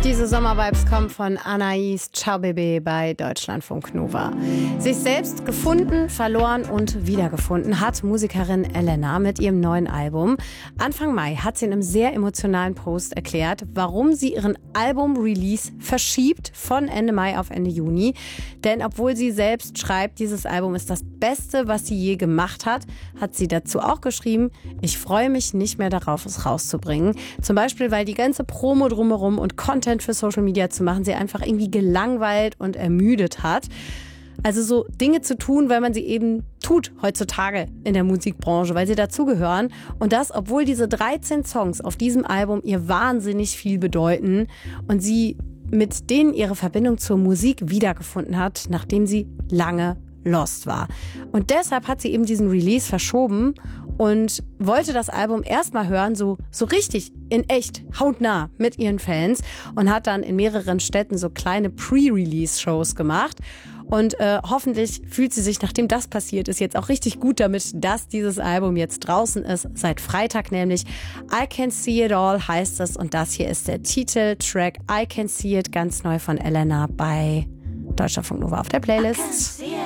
Diese Sommervibes kommen von Anais Ciao Bébé bei Deutschlandfunk Nova. Sich selbst gefunden, verloren und wiedergefunden hat Musikerin Elena mit ihrem neuen Album. Anfang Mai hat sie in einem sehr emotionalen Post erklärt, warum sie ihren Album-Release verschiebt von Ende Mai auf Ende Juni. Denn obwohl sie selbst schreibt, dieses Album ist das Beste, was sie je gemacht hat, hat sie dazu auch geschrieben, ich freue mich nicht mehr darauf, es rauszubringen. Zum Beispiel, weil die ganze Promo drumherum und Content für Social Media zu machen, sie einfach irgendwie gelangweilt und ermüdet hat. Also so Dinge zu tun, weil man sie eben tut heutzutage in der Musikbranche, weil sie dazugehören. Und das, obwohl diese 13 Songs auf diesem Album ihr wahnsinnig viel bedeuten und sie mit denen ihre Verbindung zur Musik wiedergefunden hat, nachdem sie lange lost war. Und deshalb hat sie eben diesen Release verschoben und wollte das Album erstmal hören, so richtig, in echt, hautnah mit ihren Fans und hat dann in mehreren Städten so kleine Pre-Release-Shows gemacht. Und hoffentlich fühlt sie sich, nachdem das passiert ist, jetzt auch richtig gut damit, dass dieses Album jetzt draußen ist. Seit Freitag nämlich. I Can See It All heißt es. Und das hier ist der Titeltrack I Can See It, ganz neu von Elena bei Deutschlandfunk Nova auf der Playlist.